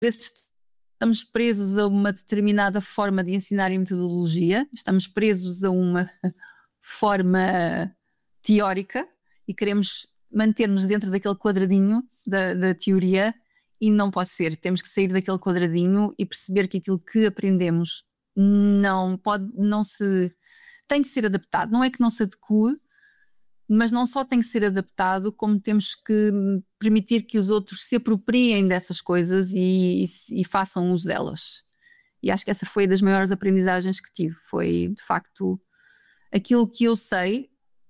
vezes estamos presos a uma determinada forma de ensinar e metodologia, estamos presos a uma forma teórica e queremos manter-nos dentro daquele quadradinho da teoria, e não pode ser. Temos que sair daquele quadradinho e perceber que aquilo que aprendemos tem de ser adaptado. Não é que não se adeque, mas não só tem que ser adaptado, como temos que permitir que os outros se apropriem dessas coisas e façam uso delas. E acho que essa foi das maiores aprendizagens que tive. Foi, de facto, aquilo que eu sei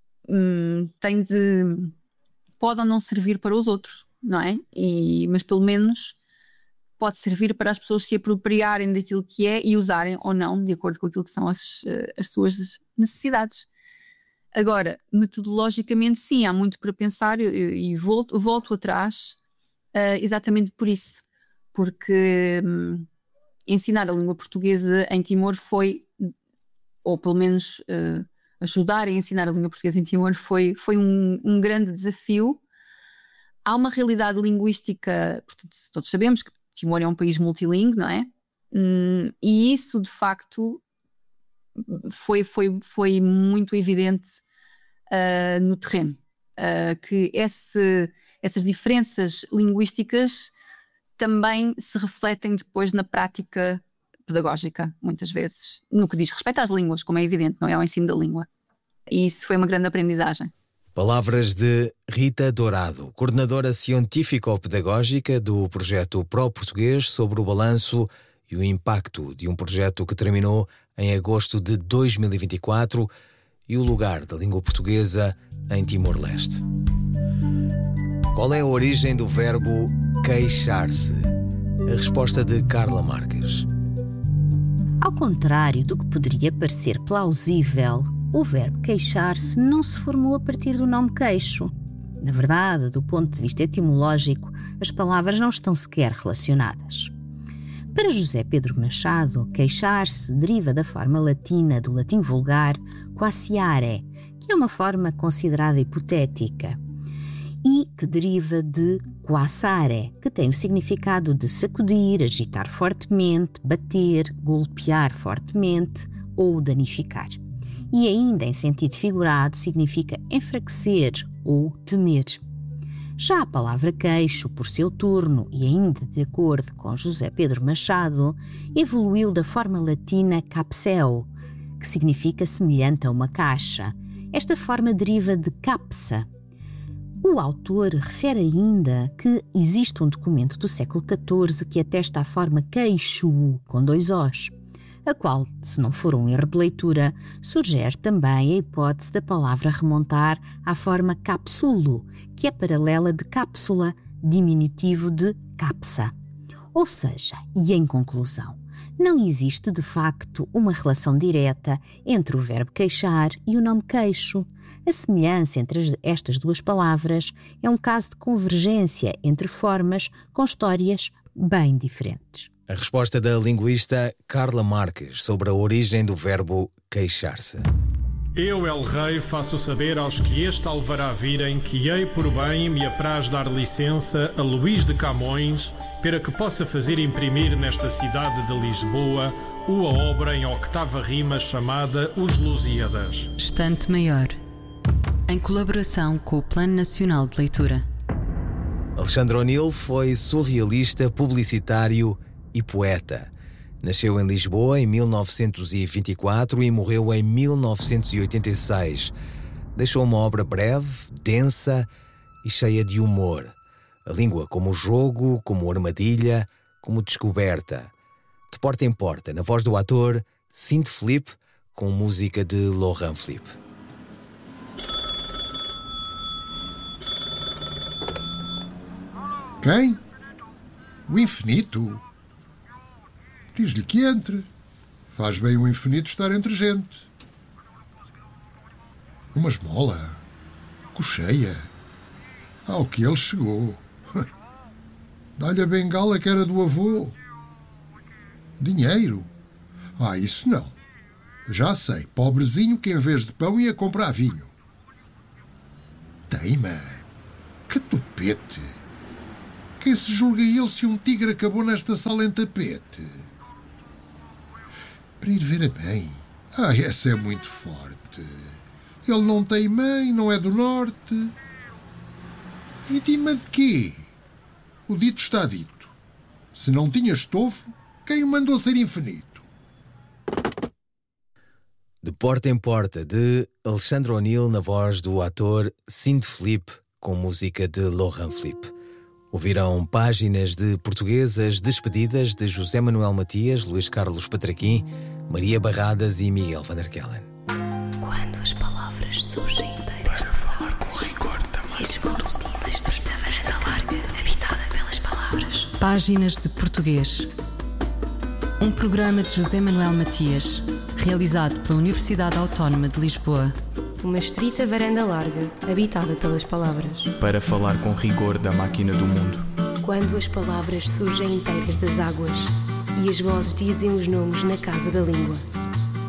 pode ou não servir para os outros, não é? Mas pelo menos pode servir para as pessoas se apropriarem daquilo que é e usarem ou não, de acordo com aquilo que são as suas necessidades. Agora, metodologicamente, sim, há muito para pensar e volto atrás exatamente por isso, porque ensinar a língua portuguesa em Timor foi, ou pelo menos ajudar a ensinar a língua portuguesa em Timor foi um grande desafio. Há uma realidade linguística, portanto, todos sabemos que Timor é um país multilingue, não é? E isso, de facto, foi muito evidente no terreno, que essas diferenças linguísticas também se refletem depois na prática pedagógica, muitas vezes, no que diz respeito às línguas, como é evidente, não é? Ao ensino da língua. E isso foi uma grande aprendizagem. Palavras de Rita Dourado, coordenadora científico-pedagógica do projeto Pró-Português, sobre o balanço e o impacto de um projeto que terminou em agosto de 2024 e o lugar da língua portuguesa em Timor-Leste. Qual é a origem do verbo queixar-se? A resposta de Carla Marques. Ao contrário do que poderia parecer plausível, o verbo queixar-se não se formou a partir do nome queixo. Na verdade, do ponto de vista etimológico, as palavras não estão sequer relacionadas. Para José Pedro Machado, queixar-se deriva da forma latina do latim vulgar quaciare, que é uma forma considerada hipotética, e que deriva de quassare, que tem o significado de sacudir, agitar fortemente, bater, golpear fortemente ou danificar. E ainda, em sentido figurado, significa enfraquecer ou temer. Já a palavra queixo, por seu turno, e ainda de acordo com José Pedro Machado, evoluiu da forma latina capseo, que significa semelhante a uma caixa. Esta forma deriva de capsa. O autor refere ainda que existe um documento do século XIV que atesta a forma queixo, com 2 Os, a qual, se não for um erro de leitura, sugere também a hipótese da palavra remontar à forma capsulo, que é paralela de cápsula, diminutivo de capsa. Ou seja, e em conclusão, não existe de facto uma relação direta entre o verbo queixar e o nome queixo. A semelhança entre estas duas palavras é um caso de convergência entre formas com histórias bem diferentes. A resposta da linguista Carla Marques sobre a origem do verbo queixar-se. Eu, El Rei, faço saber aos que este alvará virem que hei por bem me apraz dar licença a Luís de Camões para que possa fazer imprimir nesta cidade de Lisboa uma obra em octava rima chamada Os Lusíadas. Estante Maior, em colaboração com o Plano Nacional de Leitura. Alexandre O'Neill foi surrealista, publicitário e poeta. Nasceu em Lisboa em 1924 e morreu em 1986. Deixou uma obra breve, densa e cheia de humor. A língua como jogo, como armadilha, como descoberta. De porta em porta, na voz do ator Cinto Filipe, com música de Laurent Filipe. Quem? O infinito? Diz-lhe que entre. Faz bem o infinito estar entre gente. Uma esmola? Cocheia? Ao que ele chegou. Dá-lhe a bengala que era do avô. Dinheiro? Isso não. Já sei, pobrezinho que em vez de pão ia comprar vinho. Teima. Que tupete. Quem se julga ele se um tigre acabou nesta sala em tapete? Para ir ver a mãe? Essa é muito forte. Ele não tem mãe, não é do norte. Vítima de quê? O dito está dito. Se não tinha estofo, quem o mandou ser infinito? De Porta em Porta, de Alexandre O'Neill, na voz do ator Cindy Filipe, com música de Laurent Filipe. Ouviram páginas de portuguesas despedidas de José Manuel Matias, Luís Carlos Patraquim, Maria Barradas e Miguel Van der Kellen. Quando as palavras surgem inteiras de falar com rigor também. E as vozes dizem estrita varanda larga, habitada pelas palavras. Páginas de Português. Um programa de José Manuel Matias, realizado pela Universidade Autónoma de Lisboa. Uma estrita varanda larga, habitada pelas palavras. Para falar com rigor da máquina do mundo. Quando as palavras surgem inteiras das águas e as vozes dizem os nomes na casa da língua.